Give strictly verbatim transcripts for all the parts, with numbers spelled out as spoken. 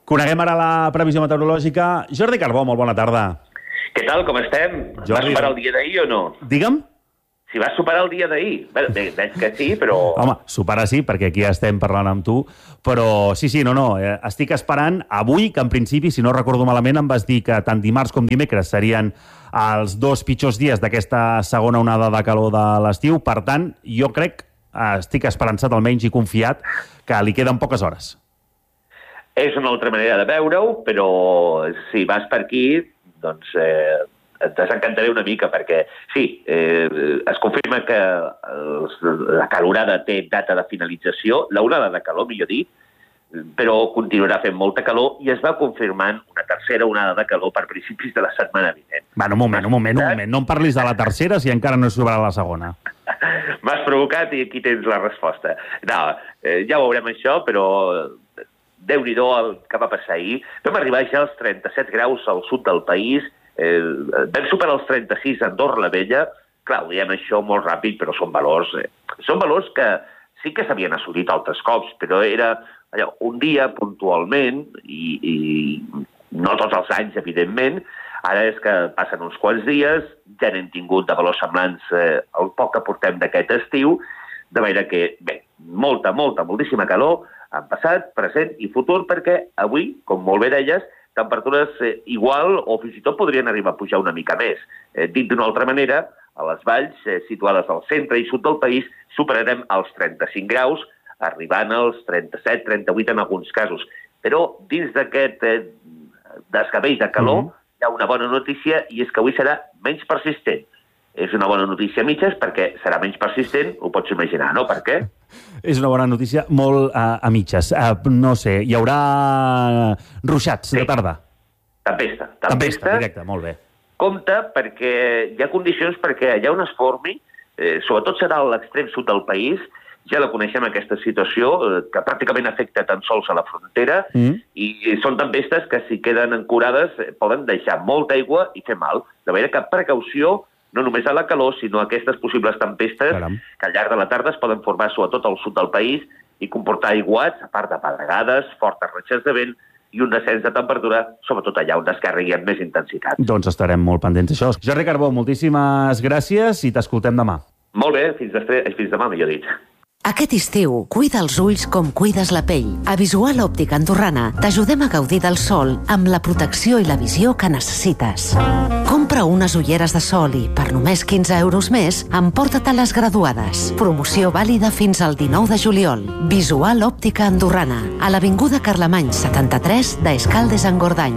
Coneguem ara la previsió meteorològica. Jordi Carbó, molt bona tarda. Què tal, com estem? Jordi... Vas superar el dia d'ahir o no? Digue'm? Si vas superar el dia d'ahir. Bé, veig que sí, però... Home, superar sí, perquè aquí estem parlant amb tu, però sí, sí, no, no, eh, estic esperant avui, que en principi, si no recordo malament, em vas dir que tant dimarts com dimecres serien els dos pitjors dies d'aquesta segona onada de calor de l'estiu. Per tant, jo crec, eh, estic esperançat almenys i confiat, que li queden poques hores. És una altra manera de veure-ho, però si vas per aquí, doncs eh, et desencantaré una mica, perquè sí, eh, es confirma que els, la calorada té data de finalització, l'onada de calor, millor dit, però continuarà fent molta calor i es va confirmant una tercera onada de calor per principis de la setmana vinent. Bueno, un moment, un moment, un moment. No em parlis de la tercera si encara no és sobre la segona. M'has provocat i aquí tens la resposta. No, eh, ja veurem això, però... Déu-n'hi-do el que va passar ahir. Vam arribar ja als trenta-set graus al sud del país, eh, vam superar els trenta-sis a Andorra la Vella. Clar, ho diem això molt ràpid, però són valors... Eh, són valors que sí que s'havien assolit altres cops, però era allò, un dia puntualment, i, i no tots els anys, evidentment. Ara és que passen uns quants dies, ja n'hem tingut de valors semblants eh, el poc que portem d'aquest estiu, de manera que, bé, molta, molta, moltíssima calor, en passat, present i futur, perquè avui, com molt bé deies, temperatures eh, igual o fins i tot podrien arribar a pujar una mica més. Eh, dit d'una altra manera, a les valls eh, situades al centre i sud del país superarem els trenta-cinc graus, arribant als trenta-set trenta-vuit en alguns casos. Però dins d'aquest eh, desgavell de calor mm-hmm. hi ha una bona notícia i és que avui serà menys persistent. És una bona notícia a mitges perquè serà menys persistent, ho pots imaginar, no? Per què? És una bona notícia molt uh, a mitges. Uh, no sé, hi haurà ruixats sí. de tarda? Tempesta. Tempesta. Tempesta, directe, molt bé. Compte perquè hi ha condicions perquè allà on es formi, eh, sobretot serà a l'extrem sud del país, ja la coneixem aquesta situació, eh, que pràcticament afecta tan sols a la frontera, mm. i són tempestes que si queden ancorades eh, poden deixar molta aigua i fer mal. De manera que precaució, no només a la calor, sinó a aquestes possibles tempestes Caram. que al llarg de la tarda es poden formar sobretot al sud del país i comportar aiguats, a part de pedregades, fortes ratxes de vent i un descens de temperatura, sobretot allà on descarregui amb més intensitat. Doncs estarem molt pendents d'això. Jordi Carbó, moltíssimes gràcies i t'escoltem demà. Molt bé, fins, després, fins demà, millor dit. Aquest estiu, cuida els ulls com cuides la pell. A Visual Òptica Andorrana t'ajudem a gaudir del sol amb la protecció i la visió que necessites. Compra unes ulleres de sol i, per només quinze euros més, emporta-te les graduades. Promoció vàlida fins al dinou de juliol. Visual Òptica Andorrana, a l'Avinguda Carlemany setanta-tres d'Escaldes-Engordany.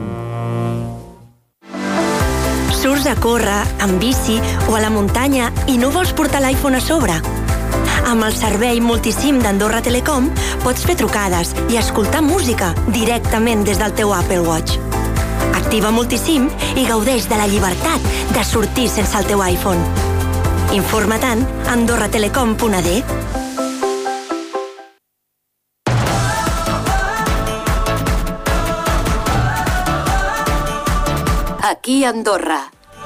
Surts a córrer, en bici o a la muntanya i no vols portar l'iPhone a sobre? Amb el servei Multisim d'Andorra Telecom pots fer trucades i escoltar música directament des del teu Apple Watch. Activa Multisim i gaudeix de la llibertat de sortir sense el teu iPhone. Informa-te'n a andorra telecom punt a d. Aquí a Andorra.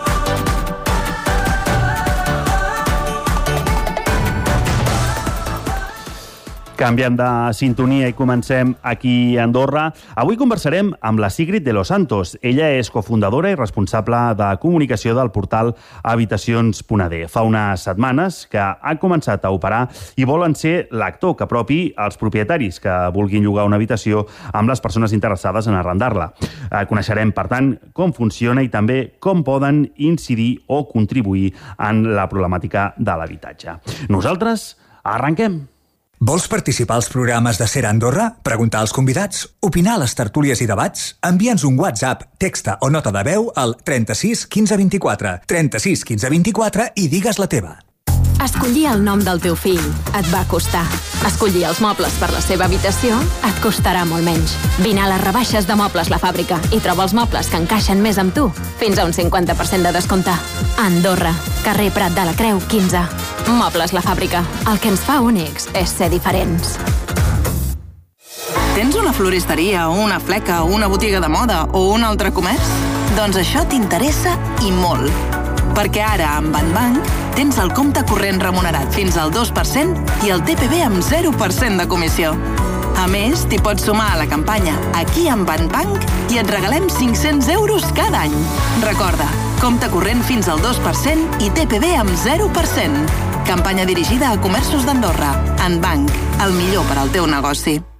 Canviem de sintonia i comencem aquí a Andorra. Avui conversarem amb la Sigrid de los Santos. Ella és cofundadora i responsable de comunicació del portal Habitacions punt a d. Fa unes setmanes que ha començat a operar i volen ser l'actor que apropi als propietaris que vulguin llogar una habitació amb les persones interessades en arrendar-la. Coneixerem, per tant, com funciona i també com poden incidir o contribuir en la problemàtica de l'habitatge. Nosaltres arrenquem. Vols participar als programes de Ser Andorra? Preguntar als convidats? Opinar a les tertúlies i debats? Envia'ns un WhatsApp, texta o nota de veu al trenta-sis quinze vint-i-quatre. trenta-sis quinze vint-i-quatre i digues la teva. Escollir el nom del teu fill et va costar. Escollir els mobles per la seva habitació et costarà molt menys. Vine a les rebaixes de Mobles La Fàbrica i troba els mobles que encaixen més amb tu. Fins a un cinquanta per cent de descompte. Andorra, carrer Prat de la Creu, quinze. Mobles La Fàbrica. El que ens fa únics és ser diferents. Tens una floristeria, una fleca, una botiga de moda o un altre comerç? Doncs això t'interessa i molt. Perquè ara, amb Banbank, tens el compte corrent remunerat fins al dos per cent i el T P V amb zero per cent de comissió. A més, t'hi pots sumar a la campanya Aquí amb Banbank i et regalem cinc-cents euros cada any. Recorda, compte corrent fins al dos per cent i T P V amb zero per cent. Campanya dirigida a comerços d'Andorra. Banbank, el millor per al teu negoci.